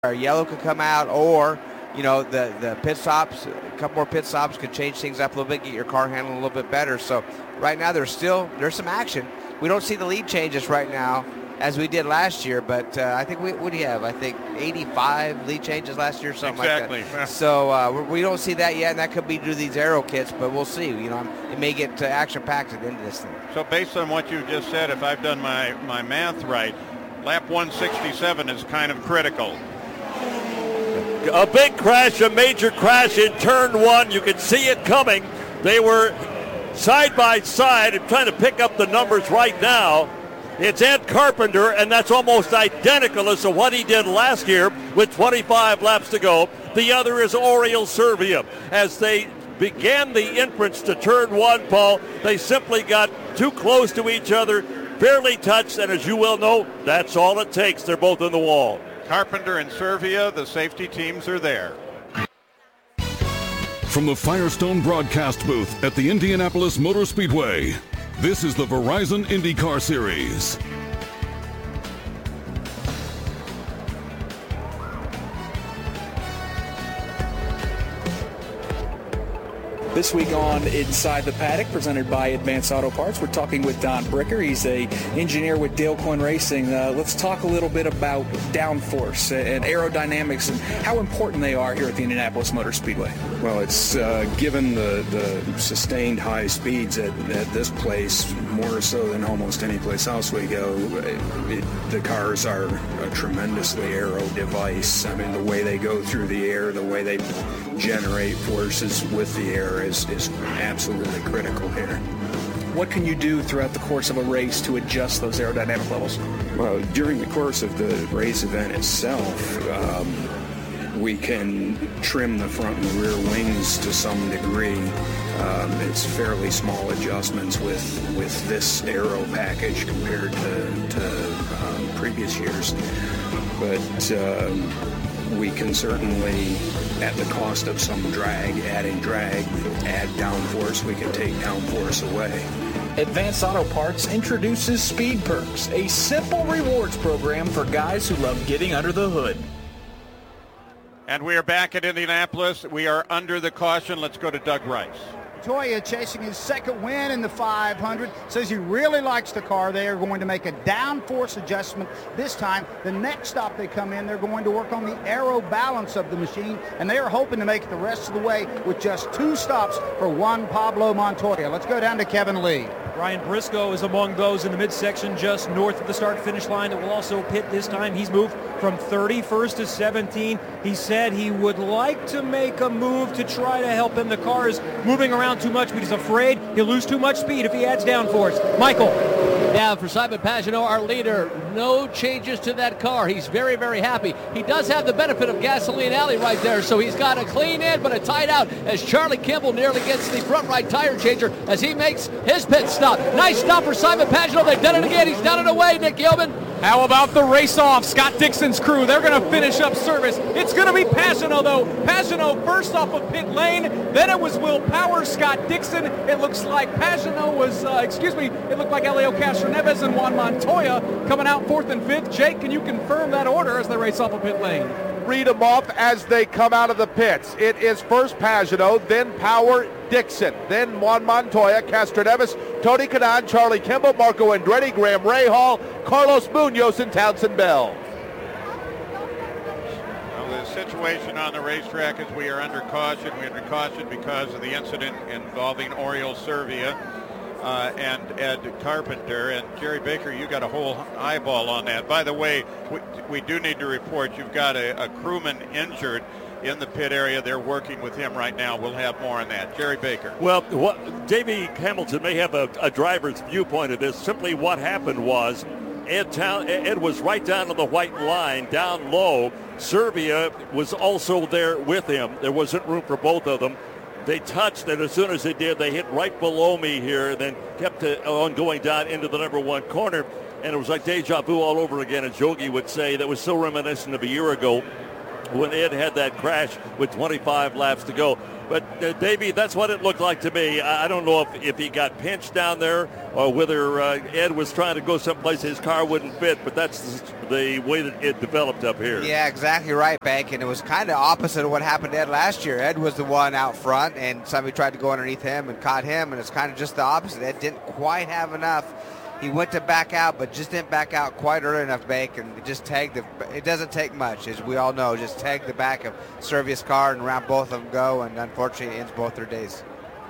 Our yellow could come out, or the pit stops, a couple more pit stops could change things up a little bit, get your car handling a little bit better. So right now there's some action. We don't see the lead changes right now as we did last year, but I think what do you have? I think 85 lead changes last year, something like that. So we don't see that yet, and that could be due to these aero kits, but we'll see. It may get action-packed at the end of this thing. So based on what you just said, if I've done my math right, lap 167 is kind of critical. A big crash, a major crash in turn one. You can see it coming. They were side by side. I'm trying to pick up the numbers right now. It's Ed Carpenter, and that's almost identical as to what he did last year with 25 laps to go. The other is Oriol Servia. As they began the entrance to turn one, Paul, they simply got too close to each other, barely touched, and as you well know, that's all it takes. They're both in the wall. Carpenter and Servia, the safety teams are there. From the Firestone broadcast booth at the Indianapolis Motor Speedway, this is the Verizon IndyCar Series. This week on Inside the Paddock, presented by Advanced Auto Parts, we're talking with Don Bricker. He's an engineer with Dale Coyne Racing. Let's talk a little bit about downforce and aerodynamics and how important they are here at the Indianapolis Motor Speedway. Well, it's given the sustained high speeds at this place, more so than almost any place else we go, the cars are a tremendously aero device. I mean, the way they go through the air, the way they generate forces with the air is absolutely critical here. What can you do throughout the course of a race to adjust those aerodynamic levels? Well, during the course of the race event itself, we can trim the front and rear wings to some degree. It's fairly small adjustments with this aero package compared to previous years. But we can certainly, at the cost of some adding drag, add downforce. We can take downforce away. Advanced Auto Parts introduces Speed Perks, a simple rewards program for guys who love getting under the hood. And we are back at Indianapolis. We are under the caution. Let's go to Doug Rice. Montoya chasing his second win in the 500. Says he really likes the car. They are going to make a downforce adjustment this time. The next stop they come in, they're going to work on the aero balance of the machine, and they are hoping to make it the rest of the way with just 2 stops for Juan Pablo Montoya. Let's go down to Kevin Lee. Ryan Briscoe is among those in the midsection just north of the start-finish line that will also pit this time. He's moved from 31st to 17. He said he would like to make a move to try to help him. The car is moving around too much, but he's afraid he'll lose too much speed if he adds downforce. Michael. Yeah, for Simon Pagenaud, our leader, no changes to that car. He's very, very happy. He does have the benefit of Gasoline Alley right there, so he's got a clean in but a tight out as Charlie Kimball nearly gets the front right tire changer as he makes his pit stop. Nice stop for Simon Pagenaud. They've done it again. He's done it away, Nick Gilman. How about the race-off? Scott Dixon's crew, they're going to finish up service. It's going to be Pagenaud, though. Pagenaud first off of pit lane. Then it was Will Power, Scott Dixon. It looks like Pagenaud was, it looked like Elio Castroneves and Juan Montoya coming out 4th and 5th. Jake, can you confirm that order as they race off of pit lane? Read them off as they come out of the pits. It is first Pagenaud, then Power, Dixon, then Juan Montoya, Castroneves, Tony Kanaan, Charlie Kimball, Marco Andretti, Graham Rahal, Carlos Munoz, and Townsend Bell. Well, the situation on the racetrack is we are under caution. We're under caution because of the incident involving Oriol Servia and Ed Carpenter. And Jerry Baker, you got a whole eyeball on that. By the way, we do need to report you've got a crewman injured in the pit area. They're working with him right now. We'll have more on that. Jerry Baker. Well, Davey Hamilton may have a driver's viewpoint of this. Simply what happened was Ed was right down on the white line, down low. Servia was also there with him. There wasn't room for both of them. They touched, and as soon as they did, they hit right below me here, then kept on going down into the number 1 corner. And it was like deja vu all over again, as Yogi would say. That was so reminiscent of a year ago when Ed had that crash with 25 laps to go. But, Davey, that's what it looked like to me. I don't know if he got pinched down there or whether Ed was trying to go someplace his car wouldn't fit, but that's the way that it developed up here. Yeah, exactly right, Bank. And it was kind of opposite of what happened to Ed last year. Ed was the one out front, and somebody tried to go underneath him and caught him, and it's kind of just the opposite. Ed didn't quite have enough. He went to back out, but just didn't back out quite early enough, Bank, and just tagged it doesn't take much, as we all know. Just tag the back of Servia's car and around both of them go, and unfortunately it ends both their days.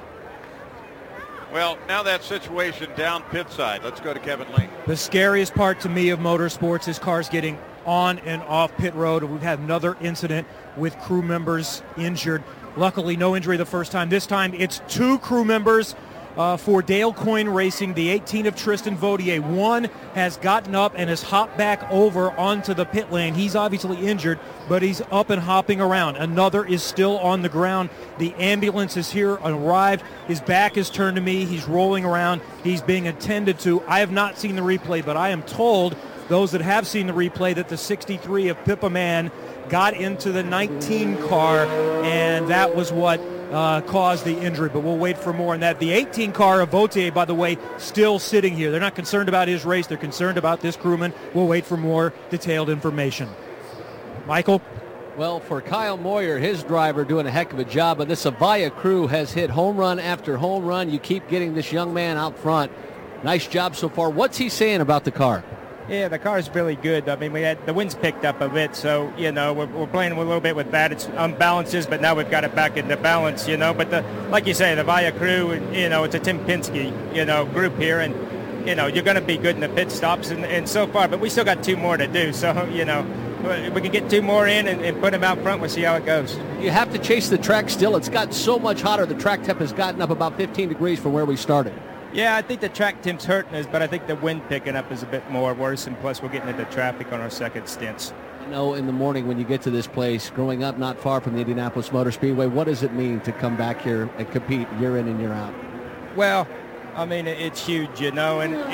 Well, now that situation down pit side. Let's go to Kevin Lane. The scariest part to me of motorsports is cars getting on and off pit road. We've had another incident with crew members injured. Luckily, no injury the first time. This time, it's 2 crew members for Dale Coyne Racing, the 18 of Tristan Vautier. One has gotten up and has hopped back over onto the pit lane. He's obviously injured, but he's up and hopping around. Another is still on the ground. The ambulance is here, arrived. His back is turned to me. He's rolling around. He's being attended to. I have not seen the replay, but I am told, those that have seen the replay, that the 63 of Pippa Mann got into the 19 car, and that was what caused the injury, but we'll wait for more on that. The 18 car of Vautier, by the way, still sitting here. They're not concerned about his race. They're concerned about this crewman. We'll wait for more detailed information. Michael? Well, for Kyle Moyer, his driver doing a heck of a job, but this Avaya crew has hit home run after home run. You keep getting this young man out front. Nice job so far. What's he saying about the car? Yeah, the car's really good. I mean, the wind's picked up a bit, so, we're playing a little bit with that. It's unbalances, but now we've got it back into balance, But like you say, the Via crew, it's a Tim Penske, group here, and, you're going to be good in the pit stops and so far, but we still got 2 more to do. So, we can get 2 more in and put them out front. We'll see how it goes. You have to chase the track still. It's gotten so much hotter. The track temp has gotten up about 15 degrees from where we started. Yeah, I think the track temp's hurting us, but I think the wind picking up is a bit more worse, and plus we're getting into traffic on our second stints. In the morning when you get to this place, growing up not far from the Indianapolis Motor Speedway, what does it mean to come back here and compete year in and year out? Well, I mean, it's huge, and,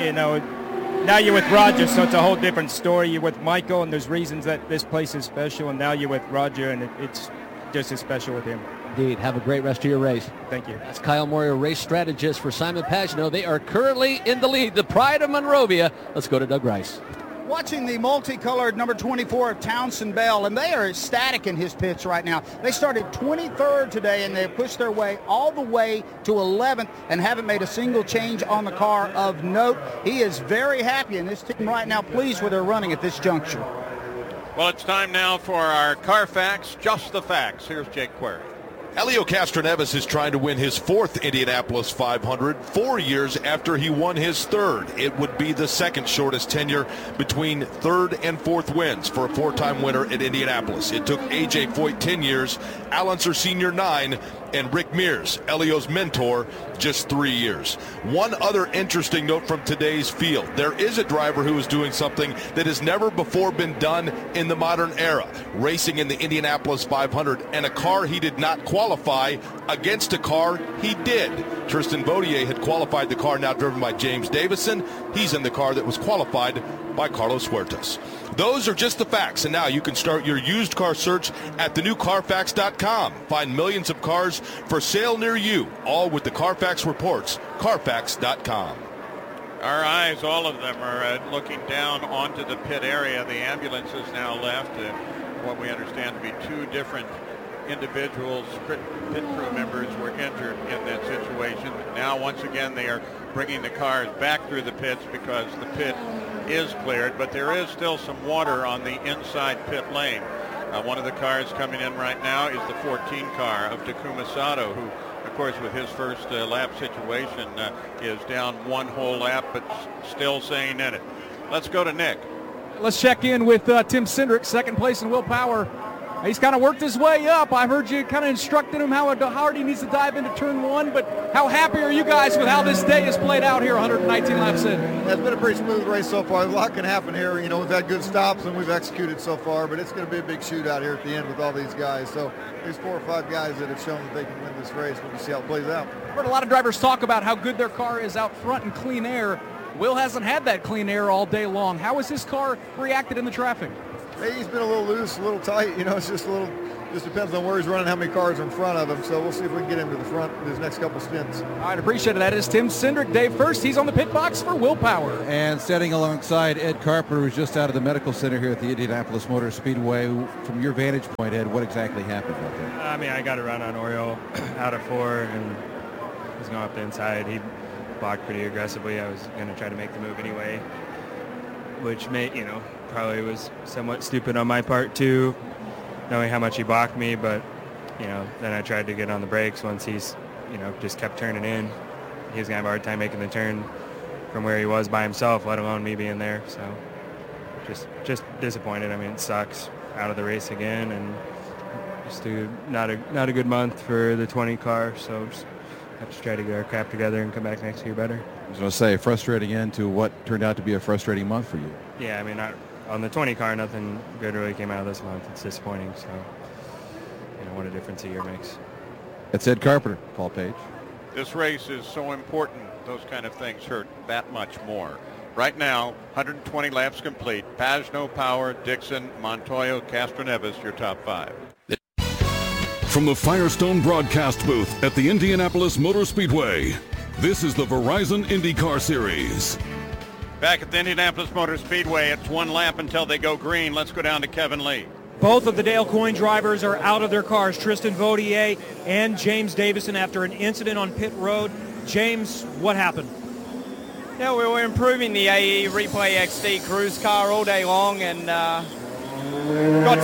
now you're with Roger, so it's a whole different story. You're with Michael, and there's reasons that this place is special, and now you're with Roger, and it's just as special with him. Indeed. Have a great rest of your race. Thank you. That's Kyle Moyer, race strategist for Simon Pagenaud. They are currently in the lead. The pride of Monrovia. Let's go to Doug Rice. Watching the multicolored number 24 of Townsend Bell, and they are ecstatic in his pits right now. They started 23rd today, and they pushed their way all the way to 11th and haven't made a single change on the car of note. He is very happy, and this team right now pleased with their running at this juncture. Well, it's time now for our Carfax Just the Facts. Here's Jake Query. Helio Castroneves is trying to win his 4th Indianapolis 500 4 years after he won his 3rd. It would be the second shortest tenure between 3rd and 4th wins for a 4-time winner at Indianapolis. It took A.J. Foyt 10 years, Al Unser Sr. 9, and Rick Mears, Helio's mentor, just 3 years. One other interesting note from today's field. There is a driver who is doing something that has never before been done in the modern era, racing in the Indianapolis 500, and a car he did not qualify against a car he did. Tristan Vautier had qualified the car now driven by James Davison. He's in the car that was qualified by Carlos Huertas. Those are just the facts, and now you can start your used car search at thenewcarfax.com. Find millions of cars for sale near you, all with the Carfax reports, carfax.com. Our eyes, all of them, are looking down onto the pit area. The ambulance is now left, what we understand to be 2 different individuals, pit crew members, were injured in that situation. Now, once again, they are bringing the cars back through the pits because the pit is cleared, but there is still some water on the inside pit lane. One of the cars coming in right now is the 14 car of Takuma Sato, who, of course, with his first lap situation, is down 1 whole lap, but still staying in it. Let's go to Nick. Let's check in with Tim Cindric, second place in Will Power. He's kind of worked his way up. I heard you kind of instructed him how hard he needs to dive into turn 1, but how happy are you guys with how this day has played out here 119 laps in? It's been a pretty smooth race so far. A lot can happen here. We've had good stops and we've executed so far, but it's going to be a big shootout here at the end with all these guys. So there's 4 or 5 guys that have shown that they can win this race. We'll see how it plays out. I've heard a lot of drivers talk about how good their car is out front in clean air. Will hasn't had that clean air all day long. How has his car reacted in the traffic? Maybe he's been a little loose, a little tight. It's just depends on where he's running, how many cars are in front of him. So we'll see if we can get him to the front in his next couple stints. All right, appreciate it. That is Tim Cindric. Dave First, he's on the pit box for Will Power. And standing alongside Ed Carpenter, who's just out of the medical center here at the Indianapolis Motor Speedway. From your vantage point, Ed, what exactly happened out there? I got a run on Oriole out of 4, and he's going up the inside. He blocked pretty aggressively. I was going to try to make the move anyway, which probably was somewhat stupid on my part too, knowing how much he blocked me. But then I tried to get on the brakes once he's just kept turning in. He was gonna have a hard time making the turn from where he was by himself, let alone me being there. So just disappointed. It sucks, out of the race again, and just not a good month for the 20 car. So just have to try to get our crap together and come back next year better. I was going to say, frustrating end to what turned out to be a frustrating month for you. Yeah, on the 20 car, nothing good really came out of this month. It's disappointing. So, what a difference a year makes. It's Ed Carpenter, Paul Page. This race is so important. Those kind of things hurt that much more. Right now, 120 laps complete. Pagenaud, Power, Dixon, Montoya, Castroneves, your top 5. From the Firestone broadcast booth at the Indianapolis Motor Speedway, this is the Verizon IndyCar Series. Back at the Indianapolis Motor Speedway, it's 1 lap until they go green. Let's go down to Kevin Lee. Both of the Dale Coyne drivers are out of their cars, Tristan Vautier and James Davison, after an incident on pit road. James, what happened? Yeah, we were improving the AE Replay XD cruise car all day long, and got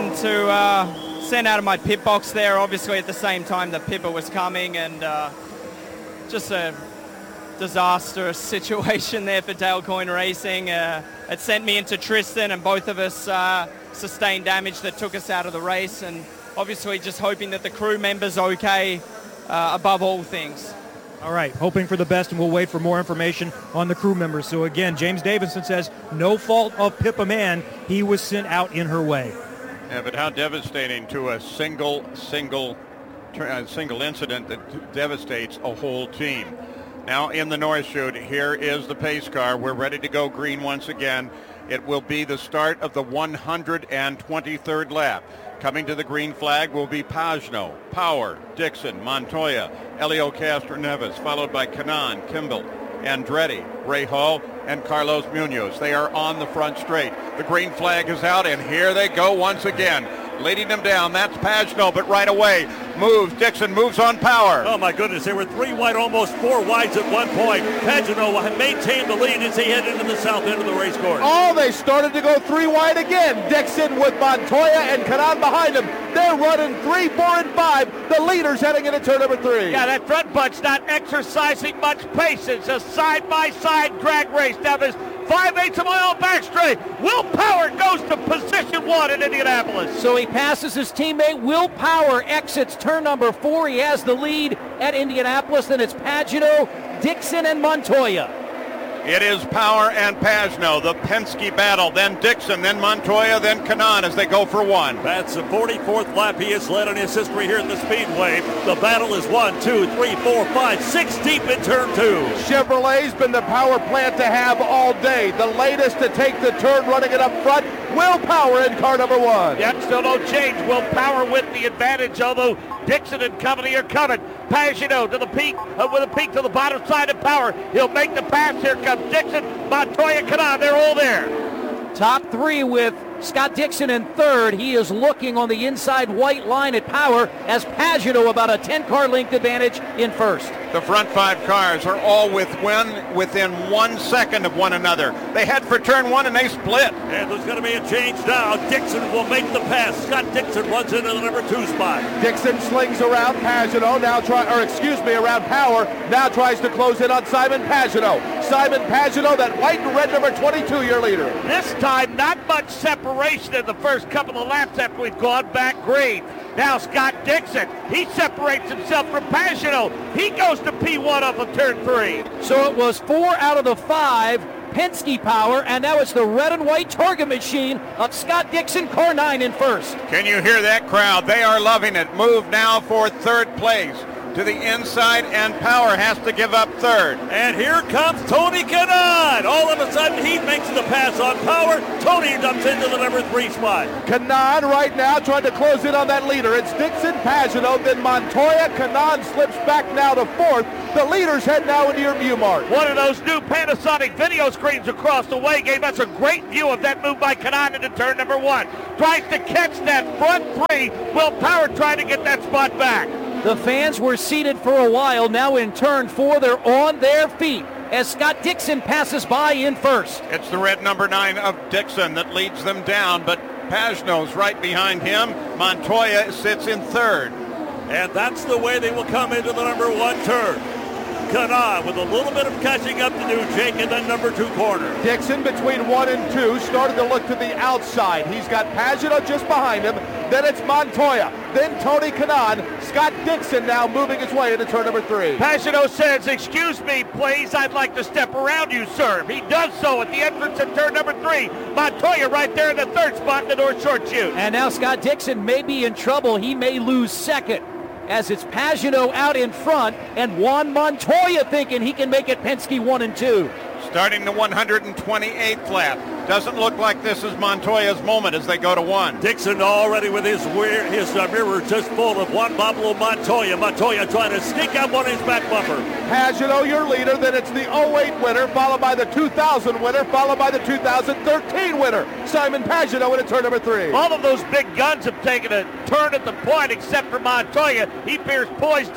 sent out of my pit box there, obviously at the same time that Pippa was coming, and just a disastrous situation there for Dale Coyne Racing. It sent me into Tristan, and both of us sustained damage that took us out of the race, and obviously just hoping that the crew member's okay above all things. All right, hoping for the best, and we'll wait for more information on the crew members. So again, James Davison says no fault of Pippa Mann. He was sent out in her way. Yeah, but how devastating to a single incident that devastates a whole team. Now in the North Chute, here is the pace car. We're ready to go green once again. It will be the start of the 123rd lap. Coming to the green flag will be Pagenaud, Power, Dixon, Montoya, Helio Castroneves, followed by Kanaan, Kimball, Andretti, Ray Hall, and Carlos Munoz. They are on the front straight. The green flag is out, and here they go once again. Leading them down, that's Pagenaud, but right away moves. Dixon moves on Power. Oh my goodness, there were 3 wide, almost 4 wides at one point. Pagenaud maintained the lead as he headed into the south end of the race course. Oh, they started to go 3 wide again. Dixon with Montoya and Kanaan behind him. They're running 3, 4, and 5. The leaders heading into turn number 3. Yeah, that front bunch not exercising much pace. It's a side-by-side drag race down this 5/8 of a mile back straight. Will Power goes to position 1 in Indianapolis. So he passes his teammate. Will Power exits turn number 4. He has the lead at Indianapolis. Then it's Pagenaud, Dixon, and Montoya. It is Power and Pagenaud, the Penske battle. Then Dixon, then Montoya, then Kanaan as they go for 1. That's the 44th lap he has led in his history here at the Speedway. The battle is 1, 2, 3, 4, 5, 6 deep in turn 2. Chevrolet's been the power plant to have all day. The latest to take the turn, running it up front. Will Power in car number 1. Yep, still no change. Will Power with the advantage, although Dixon and company are coming. Pagenaud to the peak, with a peak to the bottom side of Power. He'll make the pass. Here comes Dixon, Montoya, Kanaan. They're all there. Top 3 with Scott Dixon in 3rd. He is looking on the inside white line at Power as Pagenaud about a 10-car length advantage in 1st. The front 5 cars are all within 1 second of one another. They head for turn 1 and they split. And there's going to be a change now. Dixon will make the pass. Scott Dixon runs into the number 2 spot. Dixon slings around Pagenaud, around Power. Now tries to close in on Simon Pagenaud. Simon Pagenaud, that white and red number 22, your leader. This time, not much separation in the first couple of laps after we've gone back green. Now Scott Dixon, he separates himself from Pagenaud. He goes to P1 off of turn 3. So it was 4 out of the 5 Penske Power, and now it's the red and white target machine of Scott Dixon, car 9 in 1st. Can you hear that crowd? They are loving it. Move now for 3rd place. to the inside, and Power has to give up third. And here comes Tony Kanaan. All of a sudden, he makes the pass on Power. Tony dumps into the number 3 spot. Kanaan right now trying to close in on that leader. It's Dixon, Pagenaud, then Montoya. Kanaan slips back now to 4th. The leaders head now into your view, Mark. One of those new Panasonic video screens across the way gave us a great view of that move by Kanaan into turn number 1. Tries to catch that front 3. Will Power trying to get that spot back. The fans were seated for a while. Now in turn 4, they're on their feet as Scott Dixon passes by in first. It's the red number 9 of Dixon that leads them down, but Pagenaud's right behind him. Montoya sits in third. And that's the way they will come into the number 1 turn. Kanaan with a little bit of catching up to do, Jake, in the number 2 corner. Dixon between 1 and 2 started to look to the outside. He's got Pagenaud just behind him. Then it's Montoya. Then Tony Kanaan. Scott Dixon now moving his way into turn number 3. Pagenaud says, "Excuse me, please. I'd like to step around you, sir." He does so at the entrance of turn number 3. Montoya right there in the 3rd spot in the north short chute. And now Scott Dixon may be in trouble. He may lose second, as it's Pagenaud out in front and Juan Montoya thinking he can make it Penske 1 and 2. Starting the 128th lap. Doesn't look like this is Montoya's moment as they go to 1. Dixon already with his mirror just full of Juan Pablo Montoya. Montoya trying to sneak out one of his back bumper. Pagenaud, your leader. Then it's the 08 winner, followed by the 2000 winner, followed by the 2013 winner, Simon Pagenaud, into turn number 3. All of those big guns have taken a turn at the point, except for Montoya. He appears poised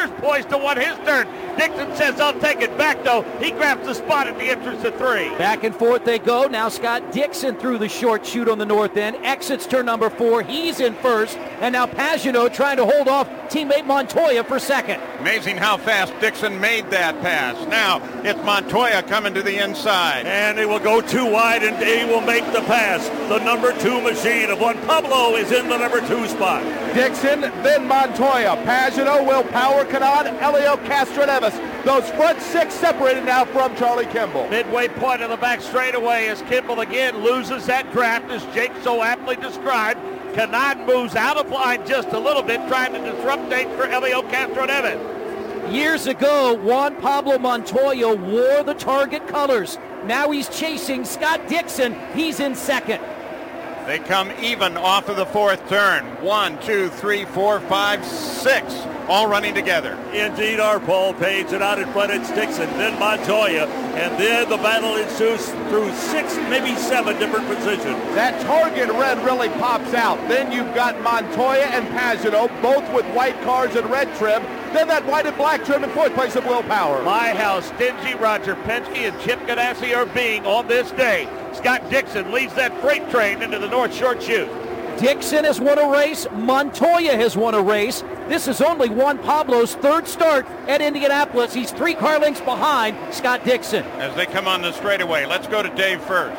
to win his turn. Dixon says, "I'll take it back," though. He grabs the spot at the entrance of 3. Back and forth they go. Now Scott Dixon through the short chute on the north end, exits turn number 4. He's in first, and now Pagenaud trying to hold off teammate Montoya for second. Amazing how fast Dixon made that pass. Now it's Montoya coming to the inside. And he will go too wide, and he will make the pass. The number 2 machine of Juan Pablo is in the number 2 spot. Dixon, then Montoya. Pagenaud, Will Power, Kanaan, Elio Castroneves. Those front 6 separated now from Charlie Kimball. Midway point of the back straightaway as Kimball again loses that draft, as Jake so aptly described. Kanaan moves out of line just a little bit, trying to disrupt dates for Elio Castroneves. Years ago, Juan Pablo Montoya wore the Target colors. Now he's chasing Scott Dixon. He's in second. They come even off of the 4th turn. 1, 2, 3, 4, 5, 6. All running together. Indeed, our Paul Page, and out in front it's Dixon, then Montoya, and then the battle ensues through 6, maybe 7 different positions. That Target red really pops out. Then you've got Montoya and Pagenaud, both with white cars and red trim. Then that white and black trim in 4th place of Will Power. My how stingy Roger Penske and Chip Ganassi are being on this day. Scott Dixon leads that freight train into the north short chute. Dixon has won a race. Montoya has won a race. This is only Juan Pablo's 3rd start at Indianapolis. He's 3 car lengths behind Scott Dixon. As they come on the straightaway, let's go to Dave first.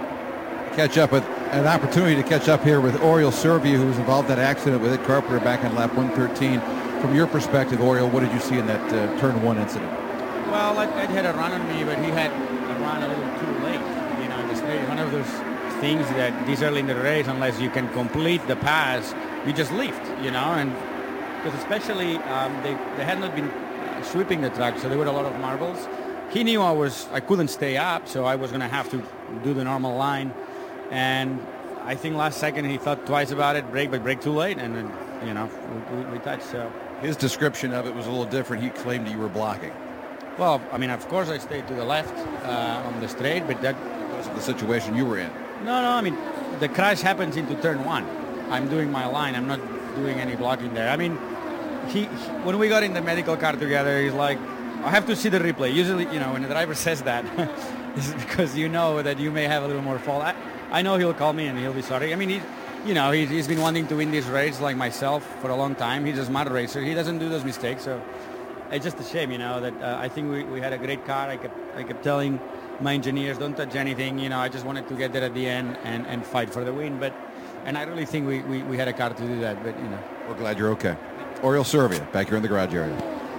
Catch up with an opportunity to catch up here with Oriol Servia, who was involved in that accident with Ed Carpenter back on lap 113. From your perspective, Oriol, what did you see in that turn 1 incident? Well, Ed had a run on me, but he had a run a little too late. You know, it's one of those things that this early in the race, unless you can complete the pass, you just lift, you know, and because especially they had not been sweeping the track, so there were a lot of marbles. He knew I couldn't stay up, so I was going to have to do the normal line, and I think last second he thought twice about it, but brake too late, and then, you know, we touched. So his description of it was a little different. He claimed you were blocking. Well, I mean, of course I stayed to the left on the straight, but that wasn't the situation you were in. No, I mean, the crash happens into turn 1. I'm doing my line. I'm not doing any blocking there. I mean, he when we got in the medical car together, he's like, I have to see the replay. Usually, you know, when the driver says that, it's because you know that you may have a little more fault. I know he'll call me and he'll be sorry. I mean, he's been wanting to win this race like myself for a long time. He's a smart racer. He doesn't do those mistakes. So it's just a shame, you know, that I think we had a great car. I kept telling my engineers, don't touch anything. You know, I just wanted to get there at the end and fight for the win. And I really think we had a car to do that. But, you know. We're glad you're okay. Oriol Servia, back here in the garage area.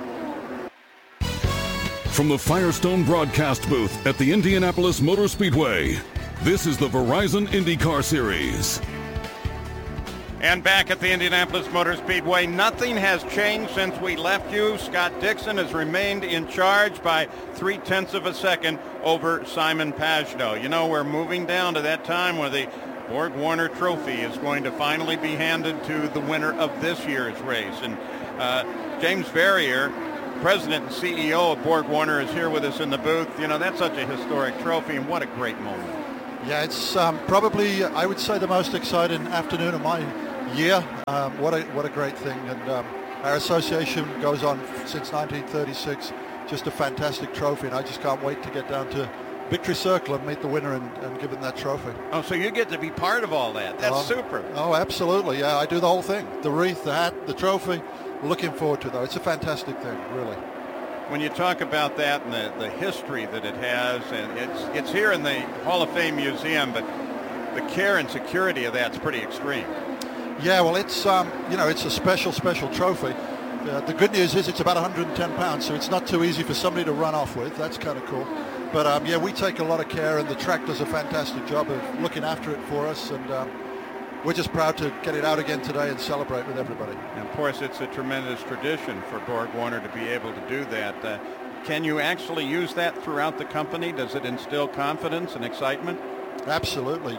From the Firestone broadcast booth at the Indianapolis Motor Speedway, this is the Verizon IndyCar Series. And back at the Indianapolis Motor Speedway, nothing has changed since we left you. Scott Dixon has remained in charge by 0.3 of a second over Simon Pagenaud. You know, we're moving down to that time where the Borg Warner Trophy is going to finally be handed to the winner of this year's race. And James Verrier, President and CEO of Borg Warner, is here with us in the booth. You know, that's such a historic trophy, and what a great moment. Yeah, it's probably, I would say, the most exciting afternoon of my year. What a great thing. And our association goes on since 1936. Just a fantastic trophy, and I just can't wait to get down to Victory Circle and meet the winner and give him that trophy. Oh, so you get to be part of all that. That's super. Oh, absolutely. Yeah, I do the whole thing. The wreath, the hat, the trophy. Looking forward to it, though. It's a fantastic thing, really. When you talk about that and the history that it has, and it's here in the Hall of Fame Museum, but the care and security of that's pretty extreme. Yeah, well, it's it's a special trophy. The good news is it's about 110 pounds, so it's not too easy for somebody to run off with. That's kind of cool. But yeah, we take a lot of care, and the track does a fantastic job of looking after it for us, and we're just proud to get it out again today and celebrate with everybody. And of course, it's a tremendous tradition for Borg Warner to be able to do that. Can you actually use that throughout the company? Does it instill confidence and excitement? Absolutely.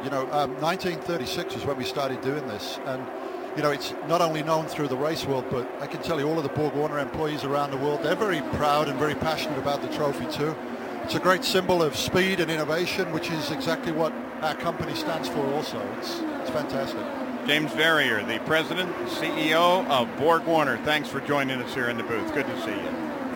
1936 is when we started doing this, and it's not only known through the race world, but I can tell you all of the Borg Warner employees around the world, they're very proud and very passionate about the trophy too. It's a great symbol of speed and innovation, which is exactly what our company stands for also. It's fantastic. James Verrier, the president and CEO of Borg Warner. Thanks for joining us here in the booth. Good to see you.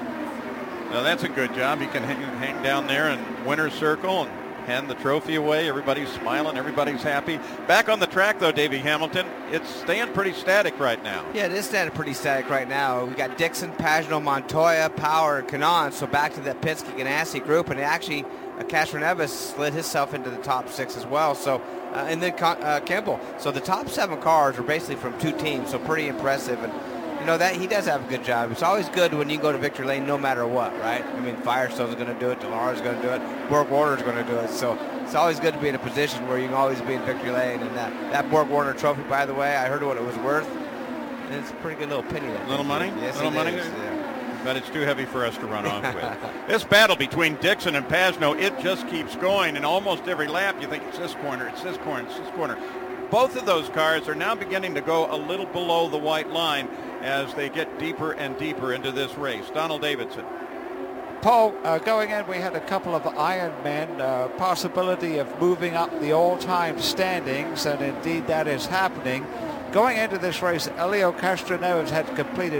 Now that's a good job. You can hang down there in winner's circle and hand the trophy away. Everybody's smiling. Everybody's happy. Back on the track, though, Davey Hamilton, it's staying pretty static right now. Yeah, it is staying pretty static right now. We got Dixon, Pagenaud, Montoya, Power, and Kanaan. So back to that Penske Ganassi group, and actually Castroneves slid himself into the top 6 as well. So and then Kimball. So the top 7 cars are basically from 2 teams. So pretty impressive. And that he does have a good job. It's always good when you go to victory lane no matter what, right? I mean, Firestone's going to do it, Delar's going to do it, Borg Warner's going to do it. So it's always good to be in a position where you can always be in victory lane. And that Borg Warner trophy, by the way, I heard what it was worth. And it's a pretty good little penny. Little money? Yes, little money? Yeah. But it's too heavy for us to run off with. This battle between Dixon and Pagenaud, it just keeps going. And almost every lap you think it's this corner, it's this corner, it's this corner. Both of those cars are now beginning to go a little below the white line as they get deeper and deeper into this race. Donald Davidson. Paul, going in, we had a couple of Ironmen, possibility of moving up the all-time standings, and indeed that is happening. Going into this race, Helio Castroneves had completed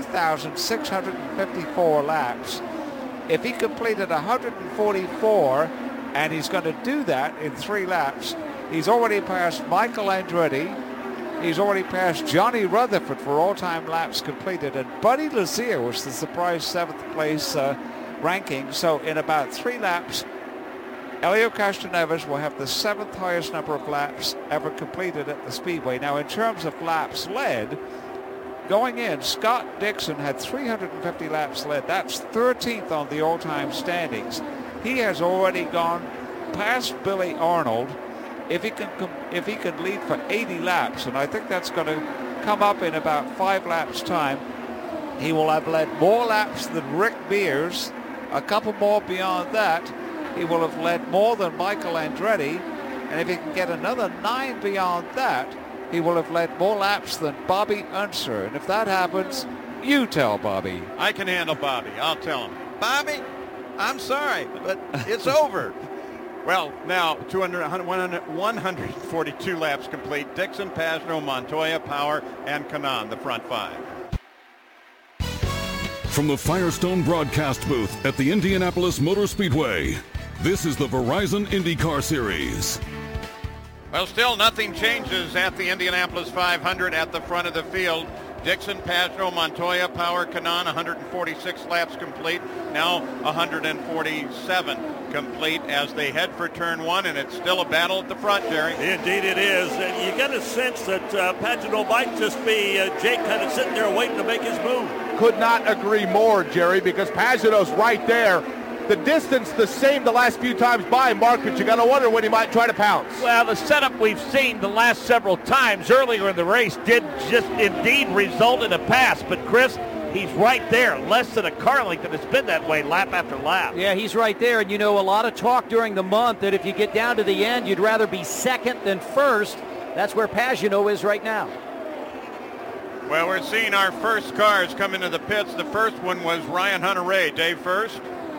2,654 laps. If he completed 144, and he's going to do that in 3 laps, he's already passed Michael Andretti. He's already passed Johnny Rutherford for all-time laps completed. And Buddy Lazier was the surprise 7th place ranking. So in about 3 laps, Helio Castroneves will have the 7th highest number of laps ever completed at the Speedway. Now, in terms of laps led, going in, Scott Dixon had 350 laps led. That's 13th on the all-time standings. He has already gone past Billy Arnold. If he can lead for 80 laps, and I think that's going to come up in about 5 laps time, he will have led more laps than Rick Mears. A couple more beyond that, he will have led more than Michael Andretti, and if he can get another 9 beyond that, he will have led more laps than Bobby Unser. And if that happens, you tell Bobby. I can handle Bobby. I'll tell him. Bobby, I'm sorry, but it's over. Well, now 142 laps complete. Dixon, Pagenaud, Montoya, Power, and Kanaan, the front 5. From the Firestone broadcast booth at the Indianapolis Motor Speedway, this is the Verizon IndyCar Series. Well, still nothing changes at the Indianapolis 500 at the front of the field. Dixon, Pagenaud, Montoya, Power, Kanaan, 146 laps complete. Now 147 complete as they head for turn 1, and it's still a battle at the front, Jerry. Indeed it is. And you get a sense that Pagenaud might just be Jake kind of sitting there waiting to make his move. Could not agree more, Jerry, because Pagenaud's right there. The distance the same the last few times by, Mark, but you got to wonder when he might try to pounce. Well, the setup we've seen the last several times earlier in the race did just indeed result in a pass. But, Chris, he's right there, less than a car length, and it's been that way lap after lap. Yeah, he's right there. And, a lot of talk during the month that if you get down to the end, you'd rather be second than first. That's where Pagenaud is right now. Well, we're seeing our first cars come into the pits. The first one was Ryan Hunter-Reay. Dave first.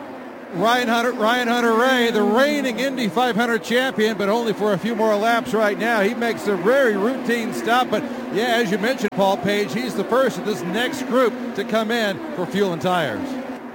Ryan Hunter-Reay, the reigning Indy 500 champion, but only for a few more laps right now. He makes a very routine stop, but yeah, as you mentioned, Paul Page, he's the first of this next group to come in for fuel and tires.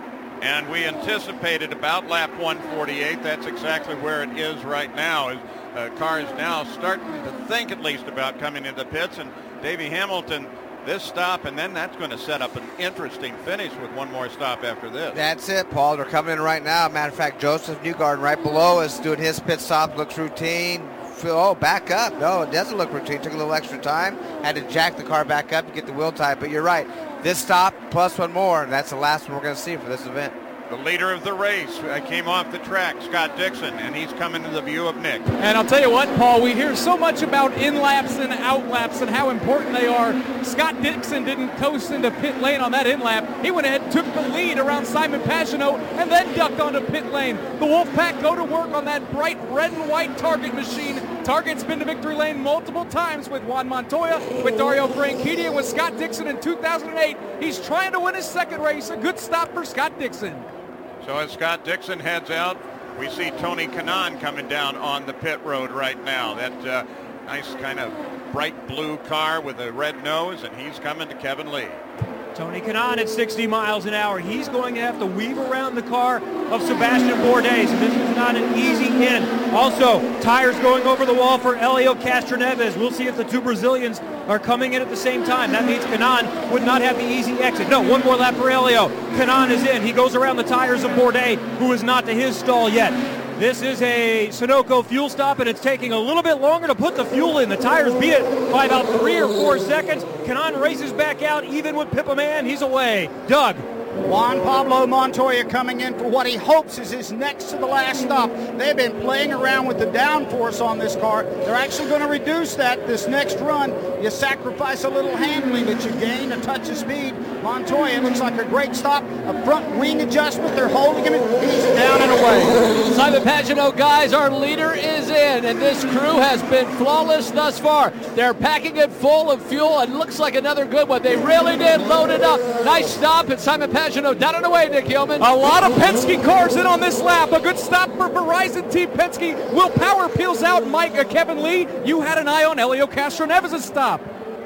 And we anticipated about lap 148. That's exactly where it is right now. Cars now starting to think at least about coming into the pits, and Davey Hamilton, this stop, and then that's going to set up an interesting finish with one more stop after this. That's it, Paul. They're coming in right now. Matter of fact, Joseph Newgarden right below us doing his pit stop. Looks routine. Oh, back up. No, it doesn't look routine. Took a little extra time. Had to jack the car back up to get the wheel tight. But you're right. This stop plus one more, and that's the last one we're going to see for this event. The leader of the race came off the track, Scott Dixon, and he's coming to the view of Nick. And I'll tell you what, Paul, we hear so much about in-laps and out-laps and how important they are. Scott Dixon didn't coast into pit lane on that in-lap. He went ahead, took the lead around Simon Pagenaud, and then ducked onto pit lane. The Wolfpack go to work on that bright red and white Target machine. Target's been to victory lane multiple times with Juan Montoya, with Dario Franchitti, and with Scott Dixon in 2008. He's trying to win his second race. A good stop for Scott Dixon. So as Scott Dixon heads out, we see Tony Kanaan coming down on the pit road right now. That nice kind of bright blue car with a red nose, and he's coming to Kevin Lee. Tony Kanaan at 60 miles an hour. He's going to have to weave around the car of Sebastian Bourdais, so this is not an easy in. Also, tires going over the wall for Helio Castroneves. We'll see if the two Brazilians are coming in at the same time. That means Kanaan would not have the easy exit. No, one more lap for Helio. Kanaan is in. He goes around the tires of Bourdais, who is not to his stall yet. This is a Sunoco fuel stop, and it's taking a little bit longer to put the fuel in. The tires beat it by about 3 or 4 seconds. Kanaan races back out, even with Pippa Man. He's away. Doug. Juan Pablo Montoya coming in for what he hopes is his next to the last stop. They've been playing around with the downforce on this car. They're actually going to reduce that this next run. You sacrifice a little handling, but you gain a touch of speed. Montoya looks like a great stop. A front wing adjustment. They're holding him. He's down and away. Simon Pagenaud, guys, our leader is in, and this crew has been flawless thus far. They're packing it full of fuel, and looks like another good one. They really did load it up. Nice stop, and Simon Pagenaud down and away, Nick Yeoman. A lot of Penske cars in on this lap. A good stop for Verizon Team Penske. Will Power peels out Kevin Lee. You had an eye on Helio Castroneves' stop.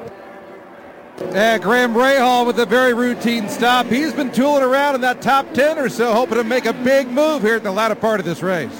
Graham Rahal with a very routine stop. He's been tooling around in that top 10 or so, hoping to make a big move here in the latter part of this race.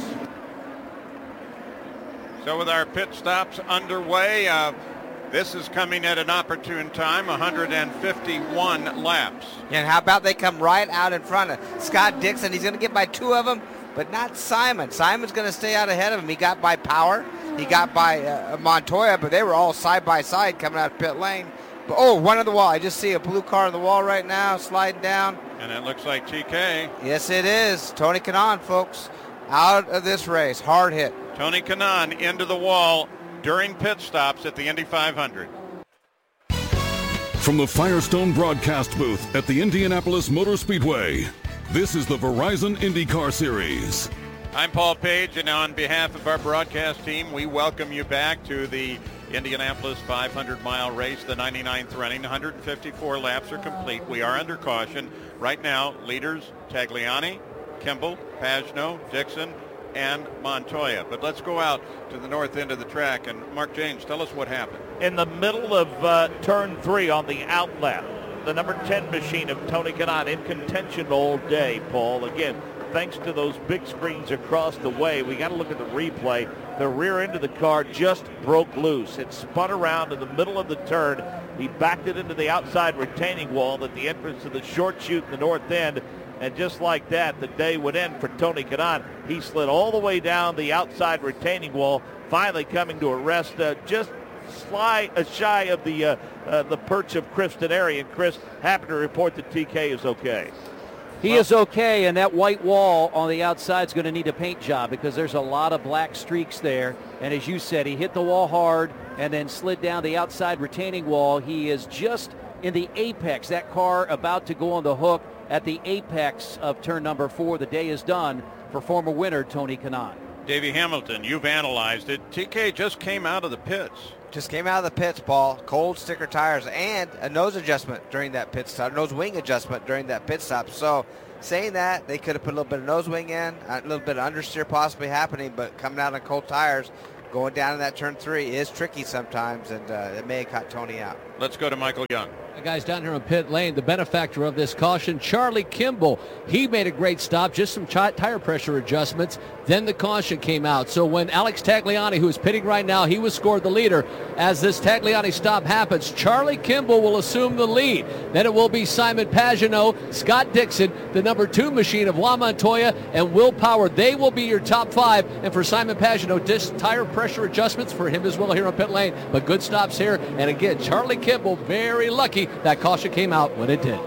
So with our pit stops underway, this is coming at an opportune time, 151 laps. And how about they come right out in front of Scott Dixon? He's going to get by 2 of them, but not Simon. Simon's going to stay out ahead of him. He got by Power. He got by Montoya, but they were all side by side coming out of pit lane. But, oh, one on the wall. I just see a blue car on the wall right now sliding down. And it looks like TK. Yes, it is. Tony Kanaan, folks, out of this race. Hard hit. Tony Kanaan into the wall during pit stops at the Indy 500. From the Firestone broadcast booth at the Indianapolis Motor Speedway, this is the Verizon IndyCar Series. I'm Paul Page, and on behalf of our broadcast team, we welcome you back to the Indianapolis 500-mile race, the 99th running. 154 laps are complete. We are under caution. Right now, leaders Tagliani, Kimball, Pagenaud, Dixon, and Montoya. But let's go out to the north end of the track. And Mark James, tell us what happened. In the middle of turn 3 on the outlap, the number 10 machine of Tony Kanaan in contention all day, Paul. Again, thanks to those big screens across the way, we got to look at the replay. The rear end of the car just broke loose. It spun around in the middle of the turn. He backed it into the outside retaining wall at the entrance of the short chute in the north end. And just like that, the day would end for Tony Kanaan. He slid all the way down the outside retaining wall, finally coming to a rest just shy of the perch of Chris Denari. And Chris, happy to report that TK is okay. He is okay, and that white wall on the outside is going to need a paint job because there's a lot of black streaks there. And as you said, he hit the wall hard and then slid down the outside retaining wall. He is just in the apex. That car about to go on the hook at the apex of turn number 4. The day is done for former winner Tony Kanaan. Davey Hamilton, you've analyzed it. TK just came out of the pits. Just came out of the pits, Paul. Cold sticker tires and a nose adjustment during that pit stop, nose wing adjustment during that pit stop. So saying that, they could have put a little bit of nose wing in, a little bit of understeer possibly happening, but coming out on cold tires, going down in that turn 3 is tricky sometimes, and it may have caught Tony out. Let's go to Michael Young. The guys down here on pit lane, the benefactor of this caution, Charlie Kimball. He made a great stop, just some tire pressure adjustments. Then the caution came out. So when Alex Tagliani, who is pitting right now, he was scored the leader. As this Tagliani stop happens, Charlie Kimball will assume the lead. Then it will be Simon Pagenaud, Scott Dixon, the number 2 machine of Juan Montoya, and Will Power. They will be your top 5. And for Simon Pagenaud, just tire pressure adjustments for him as well here on pit lane. But good stops here. And again, Charlie Kimball, very lucky that caution came out when it did.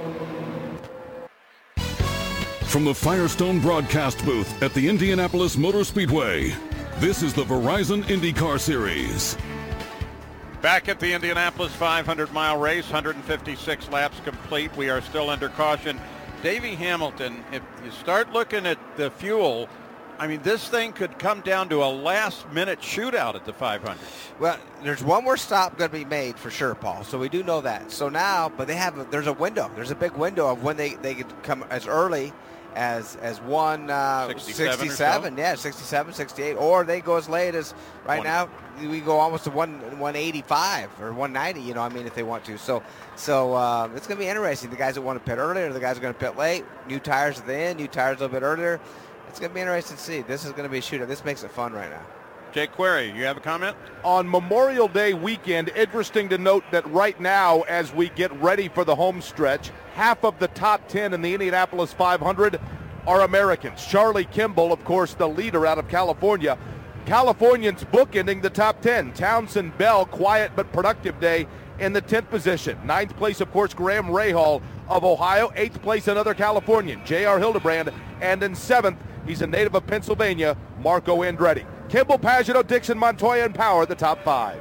From the Firestone broadcast booth at the Indianapolis Motor Speedway, this is the Verizon IndyCar Series. Back at the Indianapolis 500-mile race, 156 laps complete. We are still under caution. Davey Hamilton, if you start looking at the fuel, I mean, this thing could come down to a last-minute shootout at the 500. Well, there's one more stop going to be made for sure, Paul. So we do know that. So now, but there's a window. There's a big window of when they could come as early as 167, yeah, 67, 68, or they go as late as right now. We go almost to 185 or 190. You know, I mean, if they want to. So it's going to be interesting. The guys that want to pit earlier, the guys that are going to pit late. New tires at the end, new tires a little bit earlier. It's going to be interesting to see. This is going to be a shootout. This makes it fun right now. Jake Query, you have a comment? On Memorial Day weekend, interesting to note that right now, as we get ready for the home stretch, half of the top 10 in the Indianapolis 500 are Americans. Charlie Kimball, of course, the leader out of California. Californians bookending the top 10. Townsend Bell, quiet but productive day in the 10th position. 9th place, of course, Graham Rahal of Ohio. 8th place, another Californian, J.R. Hildebrand. And in 7th, he's a native of Pennsylvania, Marco Andretti. Kimball, Pagenaud, Dixon, Montoya, and Power, the top 5.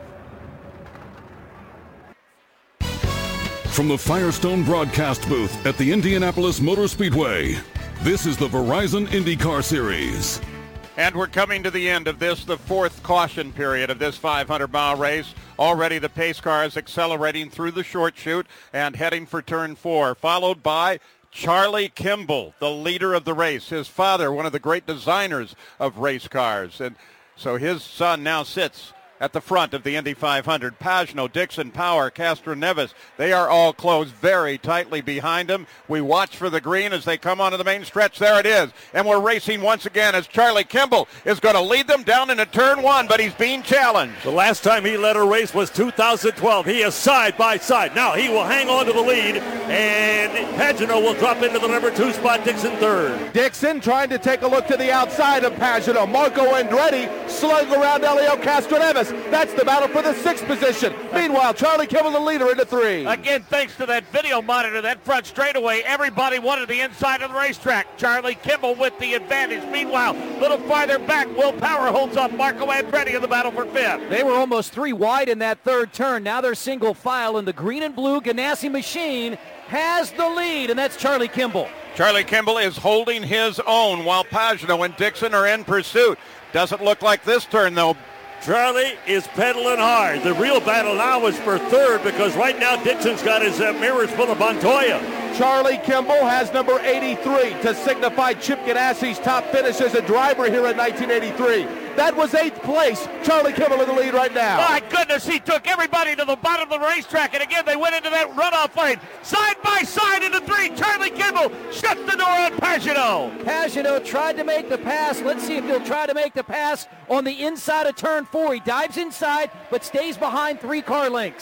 From the Firestone broadcast booth at the Indianapolis Motor Speedway, this is the Verizon IndyCar Series. And we're coming to the end of this, the 4th caution period of this 500-mile race. Already the pace cars accelerating through the short chute and heading for turn 4, followed by Charlie Kimball, the leader of the race. His father, one of the great designers of race cars. And so his son now sits at the front of the Indy 500. Pagenaud, Dixon, Power, Castroneves, they are all close very tightly behind him. We watch for the green as they come onto the main stretch. There it is. And we're racing once again as Charlie Kimball is going to lead them down into turn 1, but he's being challenged. The last time he led a race was 2012. He is side by side. Now he will hang on to the lead, and Pagenaud will drop into the number 2 spot, Dixon third. Dixon trying to take a look to the outside of Pagenaud. Marco Andretti slugging around Elio Castroneves. That's the battle for the 6th position. Meanwhile, Charlie Kimball, the leader, into 3. Again, thanks to that video monitor, that front straightaway, everybody wanted the inside of the racetrack. Charlie Kimball with the advantage. Meanwhile, a little farther back, Will Power holds up Marco Andretti in the battle for 5th. They were almost 3 wide in that 3rd turn. Now they're single file, and the green and blue Ganassi machine has the lead, and that's Charlie Kimball. Charlie Kimball is holding his own while Pagenaud and Dixon are in pursuit. Doesn't look like this turn, though. Charlie is pedaling hard. The real battle now is for 3rd because right now Dixon's got his mirrors full of Montoya. Charlie Kimball has number 83 to signify Chip Ganassi's top finish as a driver here in 1983. That was 8th place. Charlie Kimball in the lead right now. My goodness, he took everybody to the bottom of the racetrack, and again they went into that runoff lane. Side by side into 3. Charlie Kimball shuts the door on Pagenaud. Pagenaud tried to make the pass. Let's see if he'll try to make the pass on the inside of turn 4. He dives inside, but stays behind 3 car lengths.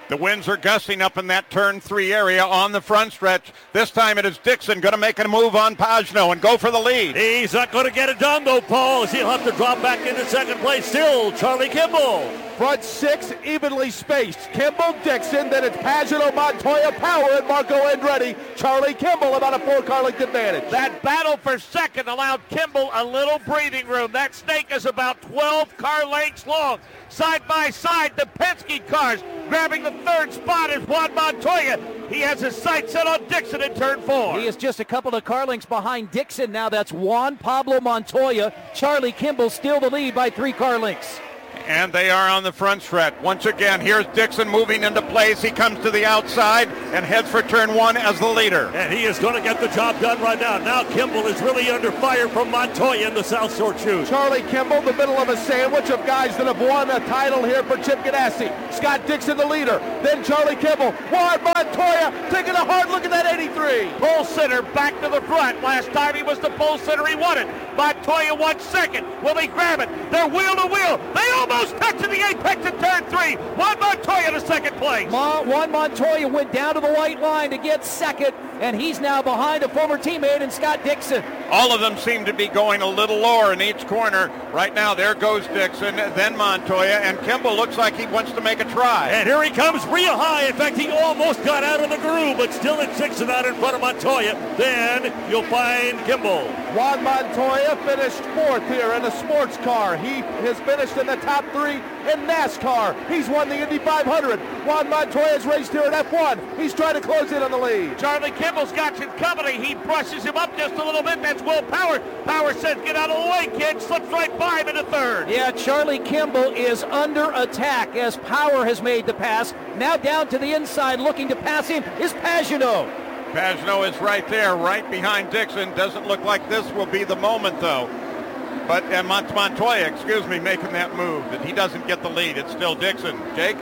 The winds are gusting up in that turn 3 area on the front stretch. This time it is Dixon going to make a move on Pagenaud and go for the lead. He's not going to get it done, though, Paul, as he'll have to drop back into second place. Still, Charlie Kimball. Front 6 evenly spaced. Kimball, Dixon, then it's Pagenaud, Montoya, Power, and Marco Andretti. Charlie Kimball about a 4-car length advantage. That battle for second allowed Kimball a little breathing room. That snake is about 12 car lengths long. Side by side, the Penske cars. Grabbing the third spot is Juan Montoya. He has his sights set on Dixon in turn 4. He is just a couple of car lengths behind Dixon now. That's Juan Pablo Montoya. Charlie Kimball still the lead by 3 car lengths. And they are on the front stretch. Once again, here's Dixon moving into place. He comes to the outside and heads for turn 1 as the leader. And he is going to get the job done right now. Now Kimball is really under fire from Montoya in the South Shore Shoes. Charlie Kimball, the middle of a sandwich of guys that have won a title here for Chip Ganassi. Scott Dixon, the leader. Then Charlie Kimball. Juan Montoya taking a hard look at that 83. Pole sitter back to the front. Last time he was the pole sitter, he won it. Montoya won second. Will he grab it? They're wheel to wheel. They almost touching the apex in turn 3. Juan Montoya to second place. Juan Montoya went down to the white line to get second, and he's now behind a former teammate in Scott Dixon. All of them seem to be going a little lower in each corner. Right now, there goes Dixon, then Montoya, and Kimball looks like he wants to make a try. And here he comes real high. In fact, he almost got out of the groove, but still at 6 and out in front of Montoya. Then you'll find Kimball. Juan Montoya finished 4th here in a sports car. He has finished in the top 3 in NASCAR. He's won the Indy 500. Juan Montoya's raced here at F1. He's trying to close in on the lead. Charlie Kimball's got some company. He brushes him up just a little bit. That's Will Power. Power says, get out of the way, kid. Slips right by him into 3rd. Yeah, Charlie Kimball is under attack as Power has made the pass. Now down to the inside looking to pass him is Pagenaud. Pagenaud is right there, right behind Dixon. Doesn't look like this will be the moment, though. But Montoya, making that move. That he doesn't get the lead. It's still Dixon. Jake?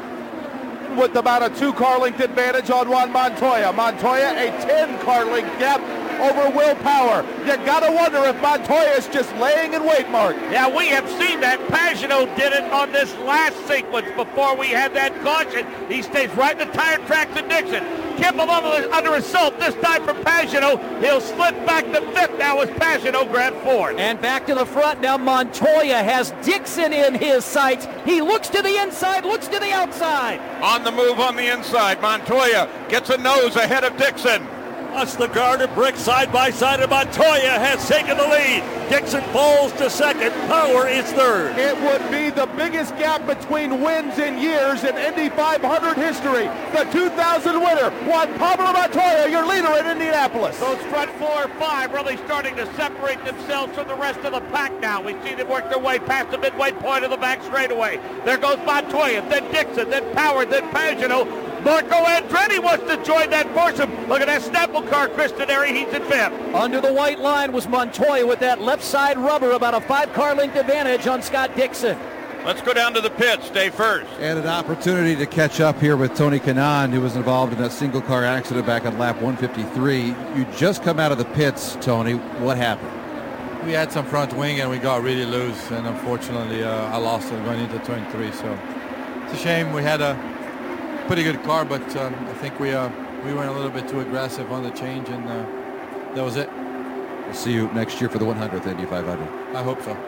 With about a 2-car length advantage on Juan Montoya. Montoya, a 10-car length gap over Will Power. You gotta wonder if Montoya is just laying in wait, Mark. Yeah, we have seen that. Pagenaud did it on this last sequence before we had that caution. He stays right in the tire tracks of Dixon. Kimball under assault, this time from Pagenaud. He'll slip back to 5th now as Pagenaud grabs 4th. And back to the front now. Montoya has Dixon in his sights. He looks to the inside, looks to the outside. On the move on the inside, Montoya gets a nose ahead of Dixon. That's the guard of brick side by side, and Montoya has taken the lead. Dixon falls to second. Power is 3rd. It would be the biggest gap between wins in years in Indy 500 history. The 2000 winner, Juan Pablo Montoya, your leader in Indianapolis. Those front 4 or 5 really starting to separate themselves from the rest of the pack now. We see them work their way past the midway point of the back straightaway. There goes Montoya, then Dixon, then Power, then Pagenaud. Marco Andretti wants to join that foursome. Look at that Snapple car, Chris Denari. He's in 5th. Under the white line was Montoya with that left side rubber, about a 5-car length advantage on Scott Dixon. Let's go down to the pits. Stay first. And an opportunity to catch up here with Tony Kanaan, who was involved in that single-car accident back on lap 153. You just come out of the pits, Tony. What happened? We had some front wing and we got really loose, and unfortunately I lost it going into turn 3. So it's a shame. We had a pretty good car, but I think we went a little bit too aggressive on the change, and that was it. We'll see you next year for the 100th Indy 500. I hope so.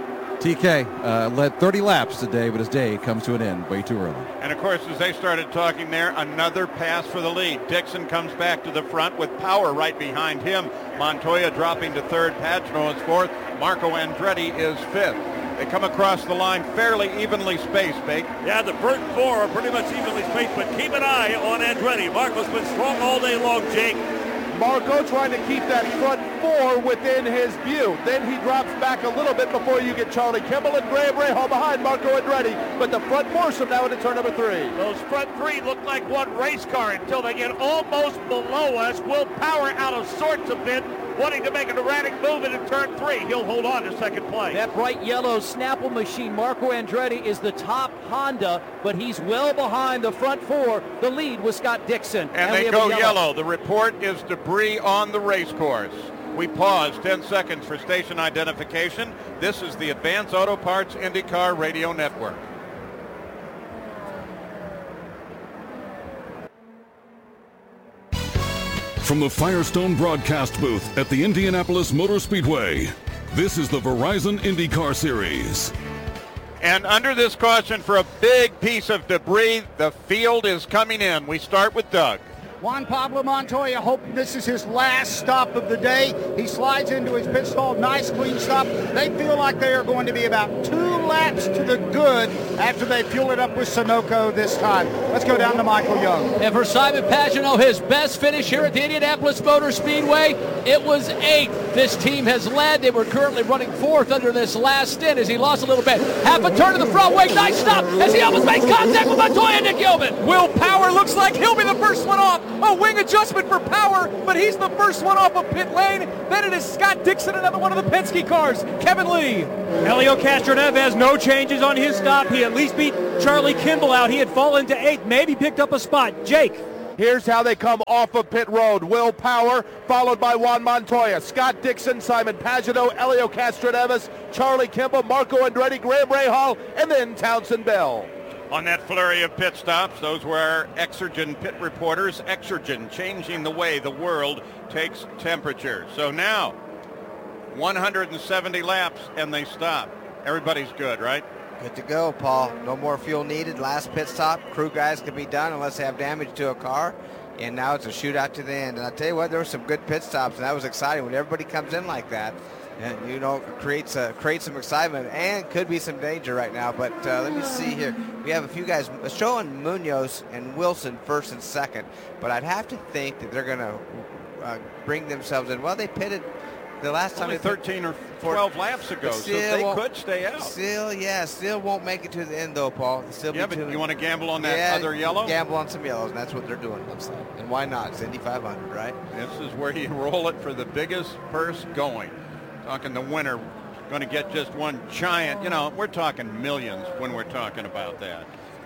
TK led 30 laps today, but his day comes to an end way too early. And of course, as they started talking there, another pass for the lead. Dixon comes back to the front with Power right behind him. Montoya dropping to 3rd. Pagenaud is 4th. Marco Andretti is 5th. They come across the line fairly evenly spaced, Bake. Yeah, the first 4 are pretty much evenly spaced, but keep an eye on Andretti. Marco's been strong all day long, Jake. Marco trying to keep that front 4 within his view. Then he drops back a little bit before you get Charlie Kimball and Graham Rahal behind Marco Andretti. But the front foursome now into turn number 3. Those front 3 look like one race car until they get almost below us. Will Power out of sorts a bit, wanting to make an erratic move into turn 3. He'll hold on to 2nd place. That bright yellow Snapple machine, Marco Andretti, is the top Honda, but he's well behind the front 4. The lead was Scott Dixon. And they go yellow. The report is debris on the race course. We pause 10 seconds for station identification. This is the Advance Auto Parts IndyCar Radio Network. From the Firestone broadcast booth at the Indianapolis Motor Speedway, this is the Verizon IndyCar Series. And under this caution for a big piece of debris, the field is coming in. We start with Doug. Juan Pablo Montoya hoping this is his last stop of the day. He slides into his pit stall. Nice, clean stop. They feel like they are going to be about 2 laps to the good after they fuel it up with Sunoco this time. Let's go down to Michael Young. And for Simon Pagenaud, his best finish here at the Indianapolis Motor Speedway, it was 8th. This team has led. They were currently running 4th under this last stint as he lost a little bit. Half a turn to the front wing. Nice stop as he almost makes contact with Montoya and Nick Yeoman. Will Power looks like he'll be the first one off. A wing adjustment for Power, but he's the first one off of pit lane. Then it is Scott Dixon, another one of the Penske cars. Kevin Lee. Helio Castroneves, no changes on his stop. He at least beat Charlie Kimball out. He had fallen to 8th, maybe picked up a spot. Jake. Here's how they come off of pit road. Will Power, followed by Juan Montoya, Scott Dixon, Simon Pagenaud, Helio Castroneves, Charlie Kimball, Marco Andretti, Graham Rahal, and then Townsend Bell. On that flurry of pit stops, those were our Exergen pit reporters. Exergen, changing the way the world takes temperature. So now, 170 laps, and they stop. Everybody's good, right? Good to go, Paul. No more fuel needed. Last pit stop. Crew guys can be done unless they have damage to a car. And now it's a shootout to the end. And I'll tell you what, there were some good pit stops, and that was exciting when everybody comes in like that. And, you know, creates some excitement and could be some danger right now. But let me see here. We have a few guys showing Munoz and Wilson first and second. But I'd have to think that they're going to bring themselves in. Well, they pitted the last time. Only 13 or 12 laps ago, so they could stay out. Still won't make it to the end, though, Paul. But you want to gamble on that other yellow? Gamble on some yellows, and that's what they're doing, looks like. And why not? It's Indy 500, right? This is where you roll it for the biggest purse going. Talking the winner, going to get just one giant, you know, we're talking millions when we're talking about that.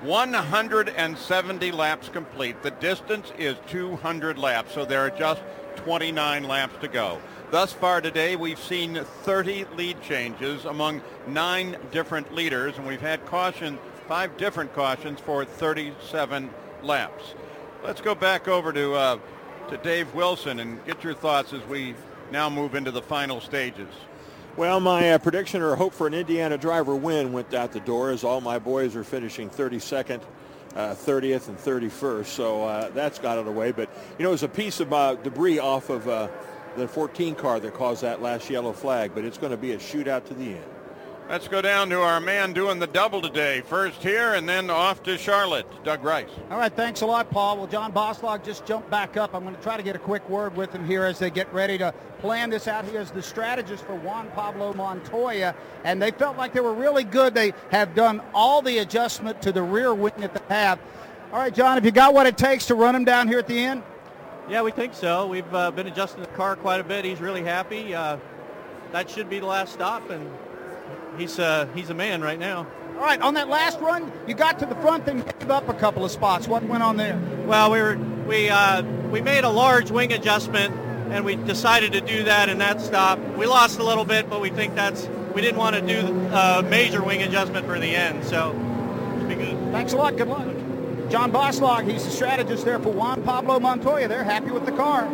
170 laps complete. The distance is 200 laps, so there are just 29 laps to go. Thus far today, we've seen 30 lead changes among 9 different leaders, and we've had 5 different cautions for 37 laps. Let's go back over to Dave Wilson and get your thoughts as we now move into the final stages. Well, my prediction or hope for an Indiana driver win went out the door as all my boys are finishing 32nd, 30th, and 31st. So that's got out of the way. But, you know, it was a piece of debris off of the 14 car that caused that last yellow flag. But it's going to be a shootout to the end. Let's go down to our man doing the double today. First here and then off to Charlotte, Doug Rice. All right, thanks a lot, Paul. Well, John Boslog just jumped back up. I'm going to try to get a quick word with him here as they get ready to plan this out. He is the strategist for Juan Pablo Montoya, and they felt like they were really good. They have done all the adjustment to the rear wing that they have. All right, John, have you got what it takes to run him down here at the end? Yeah, we think so. We've been adjusting the car quite a bit. He's really happy. That should be the last stop, and he's a man right now. All right, on that last run, you got to the front and gave up a couple of spots. What went on there? Well, we made a large wing adjustment, and we decided to do that in that stop. We lost a little bit, but we think we didn't want to do a major wing adjustment for the end, so it should be good. Thanks a lot. Good luck. John Boslog, he's the strategist there for Juan Pablo Montoya. They're happy with the car.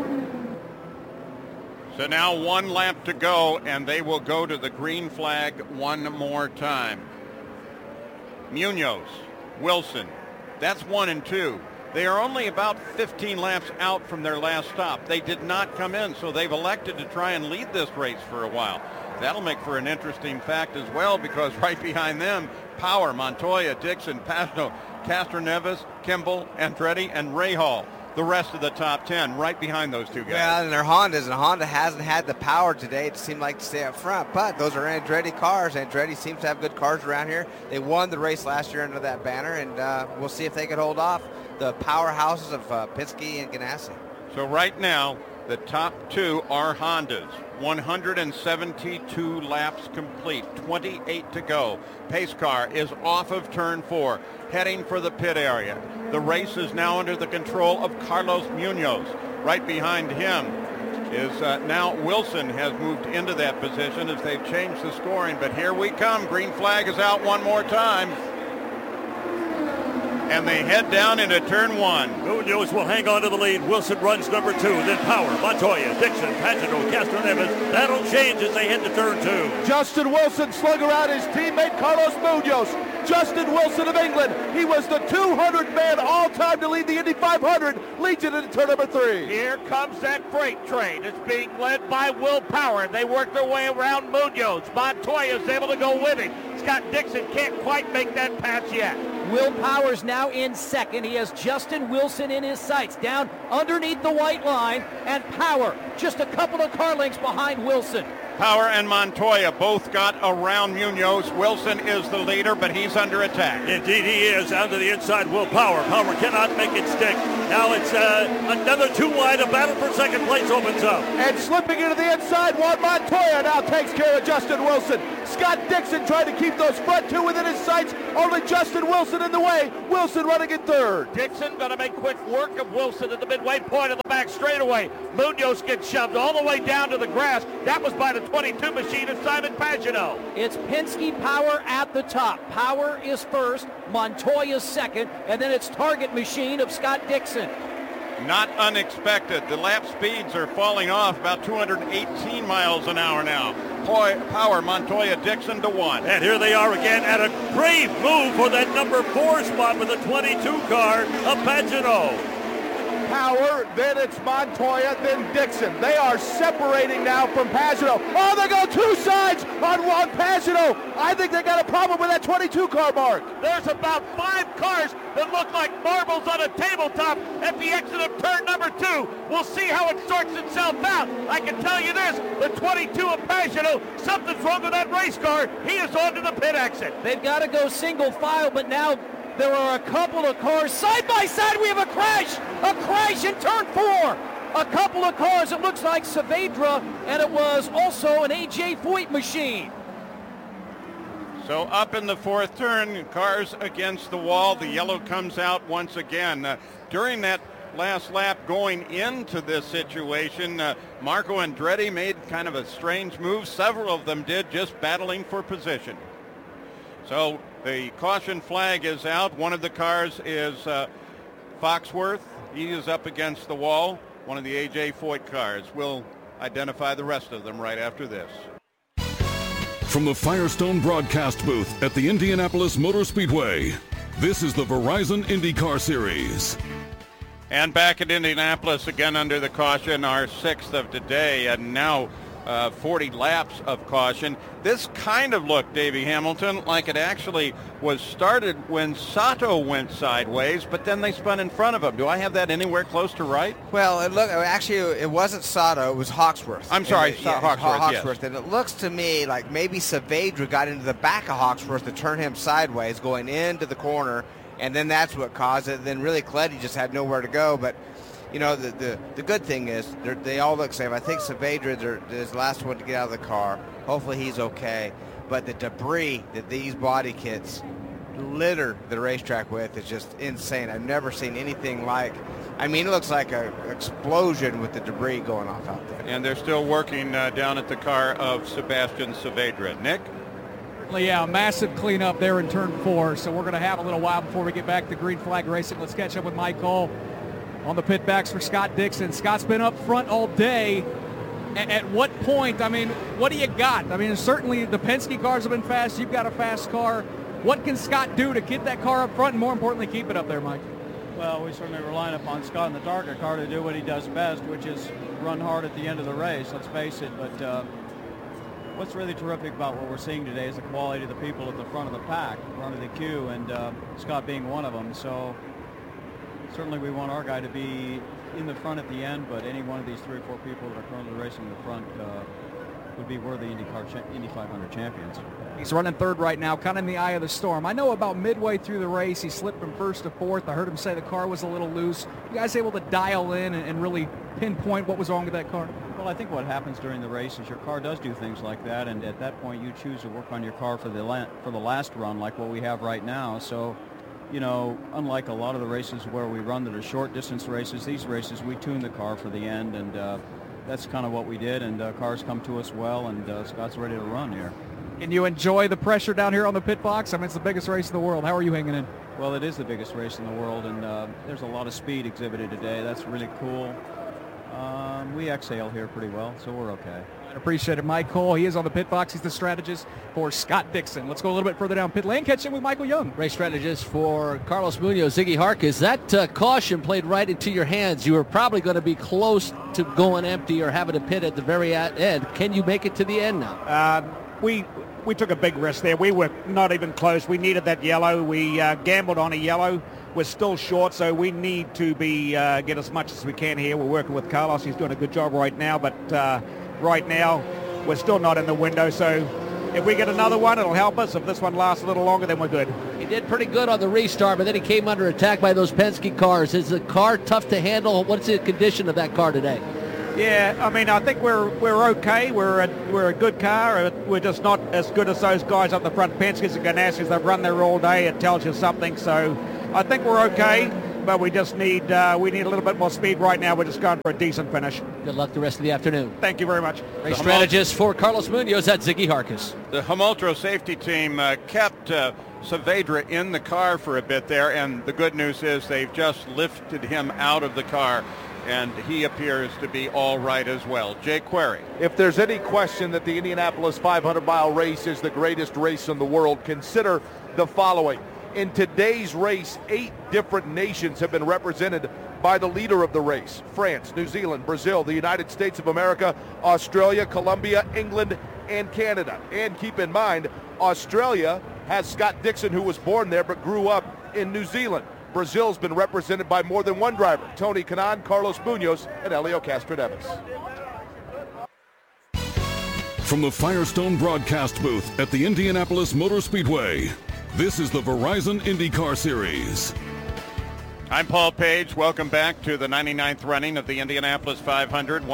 So now 1 lap to go, and they will go to the green flag one more time. Munoz, Wilson, that's 1 and 2. They are only about 15 laps out from their last stop. They did not come in, so they've elected to try and lead this race for a while. That'll make for an interesting fact as well, because right behind them, Power, Montoya, Dixon, Pagenaud, Castroneves, Kimball, Andretti, and Rahal. The rest of the top 10 right behind those two guys. Yeah, and their Hondas, and Honda hasn't had the power today to seem like to stay up front, but those are Andretti cars. Andretti seems to have good cars around here. They won the race last year under that banner, and we'll see if they can hold off the powerhouses of Penske and Ganassi. So right now, the top 2 are Hondas. 172 laps complete, 28 to go. Pace car is off of turn 4, heading for the pit area. The race is now under the control of Carlos Munoz. Right behind him is now Wilson has moved into that position as they've changed the scoring. But here we come. Green flag is out one more time. and they head down into turn 1. Munoz will hang on to the lead. Wilson runs number 2. Then Power, Montoya, Dixon, Pagano, Castroneves. That'll change as they head to turn 2. Justin Wilson slung around his teammate Carlos Munoz. Justin Wilson of England. He was the 200th man all-time to lead the Indy 500. Leads it into turn number 3. Here comes that freight train. It's being led by Will Power. They work their way around Munoz. Montoya is able to go with him. Scott Dixon can't quite make that pass yet. Will Power's now in second. He has Justin Wilson in his sights, down underneath the white line, and Power just a couple of car lengths behind Wilson. Power and Montoya both got around Munoz. Wilson is the leader, but he's under attack. Indeed he is. Out to the inside, Will Power. Power cannot make it stick. Now it's another 2 wide. A battle for second place opens up. And slipping into the inside, Juan Montoya now takes care of Justin Wilson. Scott Dixon trying to keep those front 2 within his sights. Only Justin Wilson in the way. Wilson running in third. Dixon going to make quick work of Wilson at the midway point of the back straightaway. Munoz gets shoved all the way down to the grass. That was by the 22 machine of Simon Pagano. It's Penske Power at the top. Power is first, Montoya second, and then it's Target Machine of Scott Dixon. Not unexpected. The lap speeds are falling off about 218 miles an hour now. Power, Montoya, Dixon to 1. And here they are again at a great move for that number 4 spot with the 22 car of Pagano. Power, then it's Montoya, then Dixon. They are separating now from Pagano. Oh, they go 2 sides on Pagano. I think they got a problem with that 22 car mark. There's about 5 cars that look like marbles on a tabletop at the exit of turn number 2. We'll see how it sorts itself out. I can tell you this, the 22 of Pagano, something's wrong with that race car. He is on to the pit exit. They've got to go single file, but now there are a couple of cars side by side. We have a crash in turn 4. A couple of cars, it looks like Saavedra, and it was also an A.J. Foyt machine. So up in the 4th turn, cars against the wall. The yellow comes out once again. During that last lap going into this situation, Marco Andretti made kind of a strange move. Several of them did, just battling for position. So the caution flag is out. One of the cars is Foxworth. He is up against the wall. One of the A.J. Foyt cars. We'll identify the rest of them right after this. From the Firestone broadcast booth at the Indianapolis Motor Speedway, this is the Verizon IndyCar Series. And back at Indianapolis again under the caution, our 6th of today, and now 40 laps of caution. This kind of looked, Davey Hamilton, like it actually was started when Sato went sideways, but then they spun in front of him. Do I have that anywhere close to right? Well, it wasn't Sato, it was Hawksworth. I'm sorry, Hawksworth, yes. Hawksworth. And it looks to me like maybe Saavedra got into the back of Hawksworth to turn him sideways, going into the corner, and then that's what caused it. Then really Cleddy just had nowhere to go, but you know, the good thing is they all look safe. I think Saavedra is the last one to get out of the car. Hopefully he's okay. But the debris that these body kits litter the racetrack with is just insane. I've never seen anything like. I mean, it looks like an explosion with the debris going off out there. And they're still working down at the car of Sebastian Saavedra. Nick? Yeah, massive cleanup there in turn 4. So we're going to have a little while before we get back to green flag racing. Let's catch up with Mike Cole on the pit backs for Scott Dixon. Scott's been up front all day. At what point, I mean, what do you got? I mean, certainly the Penske cars have been fast. You've got a fast car. What can Scott do to get that car up front and, more importantly, keep it up there, Mike? Well, we certainly rely upon Scott in the Target car to do what he does best, which is run hard at the end of the race, let's face it. But what's really terrific about what we're seeing today is the quality of the people at the front of the pack, front of the queue, and Scott being one of them. So certainly we want our guy to be in the front at the end, but any one of these 3 or 4 people that are currently racing in the front would be worthy Indy 500 champions. He's running 3rd right now, kind of in the eye of the storm. I know about midway through the race, he slipped from 1st to 4th. I heard him say the car was a little loose. You guys able to dial in and really pinpoint what was wrong with that car? Well, I think what happens during the race is your car does do things like that, and at that point you choose to work on your car for the last run, like what we have right now. So, you know, unlike a lot of the races where we run that are short distance races, these races we tune the car for the end, and that's kind of what we did, and cars come to us well, and Scott's ready to run here. Can you enjoy the pressure down here on the pit box? I mean, it's the biggest race in the world. How are you hanging in? Well, it is the biggest race in the world, and there's a lot of speed exhibited today. That's really cool. We exhale here pretty well, so we're okay. I appreciate it. Mike Cole, he is on the pit box. He's the strategist for Scott Dixon. Let's go a little bit further down pit lane. Catch him with Michael Young. Race strategist for Carlos Munoz, Ziggy Harkis. That caution played right into your hands. You were probably going to be close to going empty or having a pit at the very end. Can you make it to the end now? We took a big risk there. We were not even close. We needed that yellow. We gambled on a yellow. We're still short, so we need to get as much as we can here. We're working with Carlos. He's doing a good job right now, but right now we're still not in the window. So if we get another one, it'll help us. If this one lasts a little longer, then we're good. He did pretty good on the restart, but then he came under attack by those Penske cars. Is the car tough to handle? What's the condition of that car today? Yeah, I mean, I think we're okay. We're a good car. We're just not as good as those guys up the front. Penske's and Ganassis, they've run there all day. It tells you something. So I think we're okay, but we just need a little bit more speed right now. We're just going for a decent finish. Good luck the rest of the afternoon. Thank you very much. Race strategist for Carlos Munoz, that's Ziggy Harkis. The Humultro safety team kept Saavedra in the car for a bit there, and the good news is they've just lifted him out of the car, and he appears to be all right as well. Jay Query. If there's any question that the Indianapolis 500-mile race is the greatest race in the world, consider the following. In today's race, 8 different nations have been represented by the leader of the race. France, New Zealand, Brazil, the United States of America, Australia, Colombia, England, and Canada. And keep in mind, Australia has Scott Dixon, who was born there but grew up in New Zealand. Brazil's been represented by more than one driver, Tony Kanaan, Carlos Munoz, and Helio Castroneves. From the Firestone broadcast booth at the Indianapolis Motor Speedway, this is the Verizon IndyCar Series. I'm Paul Page. Welcome back to the 99th running of the Indianapolis 500.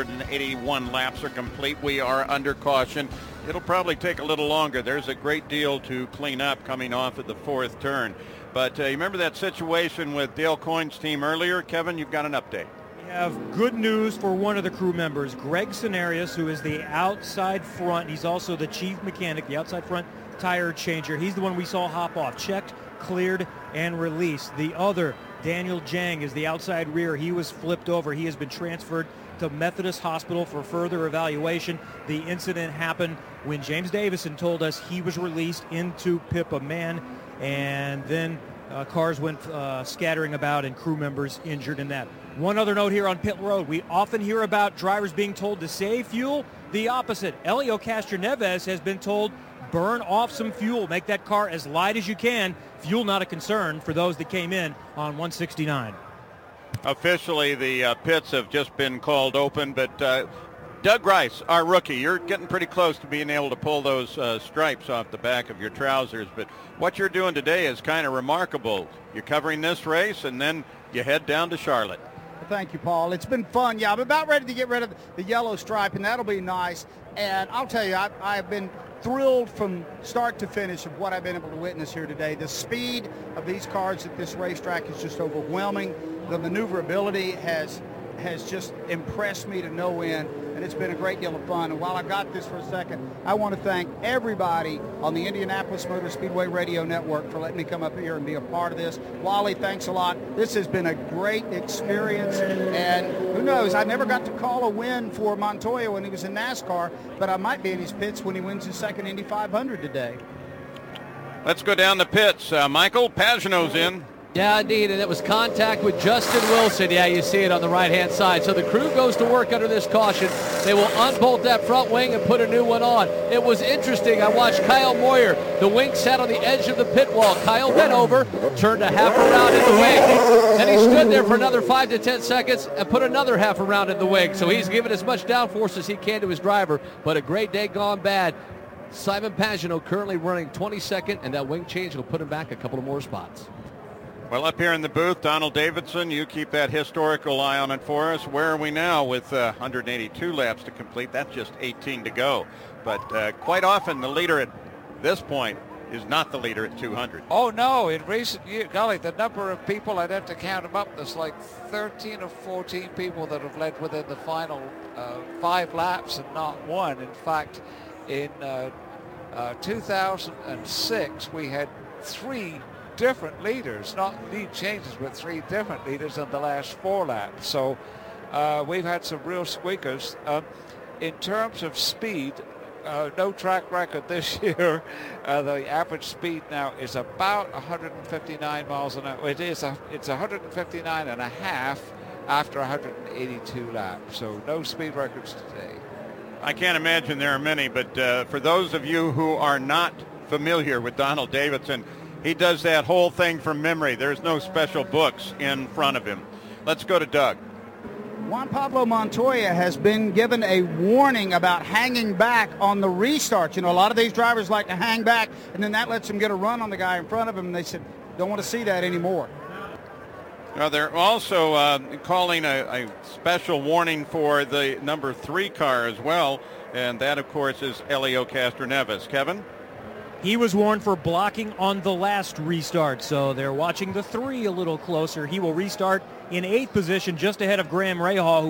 181 laps are complete. We are under caution. It'll probably take a little longer. There's a great deal to clean up coming off at the 4th turn. But you remember that situation with Dale Coyne's team earlier? Kevin, you've got an update. We have good news for one of the crew members, Greg Cenarius, who is the outside front. He's also the chief mechanic, the outside front tire changer. He's the one we saw hop off, checked, cleared, and released. The other, Daniel Jang, is the outside rear. He was flipped over. He has been transferred to Methodist Hospital for further evaluation. The incident happened when James Davison told us he was released into Pippa Man, and then cars went scattering about and crew members injured in that. One other note here on pit road. We often hear about drivers being told to save fuel. The opposite. Helio Castroneves has been told burn off some fuel. Make that car as light as you can. Fuel not a concern for those that came in on 169. Officially, the pits have just been called open, but Doug Rice, our rookie, you're getting pretty close to being able to pull those stripes off the back of your trousers, but what you're doing today is kind of remarkable. You're covering this race, and then you head down to Charlotte. Well, thank you, Paul. It's been fun. Yeah, I'm about ready to get rid of the yellow stripe, and that'll be nice. And I'll tell you, I've been thrilled from start to finish of what I've been able to witness here today. The speed of these cars at this racetrack is just overwhelming. The maneuverability has just impressed me to no end, and it's been a great deal of fun. And while I've got this for a second, I want to thank everybody on the Indianapolis Motor Speedway Radio Network for letting me come up here and be a part of this. Wally, thanks a lot. This has been a great experience, and who knows, I never got to call a win for Montoya when he was in NASCAR, but I might be in his pits when he wins his second Indy 500 today. Let's go down the pits. Michael, Pagenaud's in. Yeah, indeed, and it was contact with Justin Wilson. Yeah, you see it on the right-hand side. So the crew goes to work under this caution. They will unbolt that front wing and put a new one on. It was interesting. I watched Kyle Moyer. The wing sat on the edge of the pit wall. Kyle bent over, turned a half around in the wing. Then he stood there for another 5 to 10 seconds and put another half around in the wing. So he's given as much downforce as he can to his driver, but a great day gone bad. Simon Pagenaud currently running 22nd, and that wing change will put him back a couple of more spots. Well, up here in the booth, Donald Davidson, you keep that historical eye on it for us. Where are we now with 182 laps to complete? That's just 18 to go. But quite often the leader at this point is not the leader at 200. Oh, no. In recent years, golly, the number of people, I'd have to count them up. There's like 13 or 14 people that have led within the final 5 laps and not one. In fact, in 2006, we had 3 different leaders, not lead changes, but 3 different leaders in the last 4 laps. So we've had some real squeakers. In terms of speed, no track record this year. The average speed now is about 159 miles an hour. It's 159 and a half after 182 laps. So no speed records today. I can't imagine there are many, but for those of you who are not familiar with Donald Davidson, he does that whole thing from memory. There's no special books in front of him. Let's go to Doug. Juan Pablo Montoya has been given a warning about hanging back on the restart. You know, a lot of these drivers like to hang back, and then that lets them get a run on the guy in front of them, and they said, don't want to see that anymore. Well, they're also calling a special warning for the number 3 car as well, and that, of course, is Helio Castroneves. Kevin? He was warned for blocking on the last restart, so they're watching the 3 a little closer. He will restart in 8th position, just ahead of Graham Rahal, who